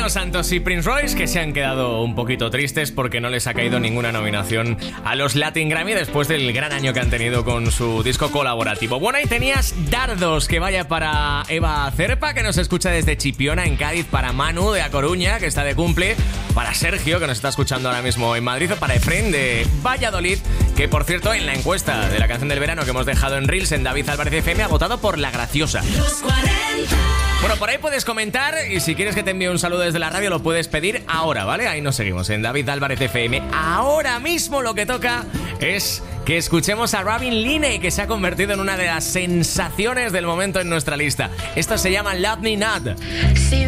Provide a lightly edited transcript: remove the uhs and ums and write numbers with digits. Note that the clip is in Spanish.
Santos y Prince Royce, que se han quedado un poquito tristes porque no les ha caído ninguna nominación a los Latin Grammy después del gran año que han tenido con su disco colaborativo. Bueno, ahí tenías Dardos, que vaya para Eva Cerpa, que nos escucha desde Chipiona, en Cádiz, para Manu de A Coruña, que está de cumple, para Sergio, que nos está escuchando ahora mismo en Madrid, o para Efren de Valladolid, que por cierto en la encuesta de la canción del verano que hemos dejado en Reels en David Álvarez FM ha votado por La Graciosa. Los 40. Bueno, por ahí puedes comentar y si quieres que te envíe un saludo desde la radio lo puedes pedir ahora, ¿vale? Ahí nos seguimos en David Álvarez FM. Ahora mismo lo que toca es que escuchemos a Robin Linney, que se ha convertido en una de las sensaciones del momento en nuestra lista. Esto se llama Love Me Not. See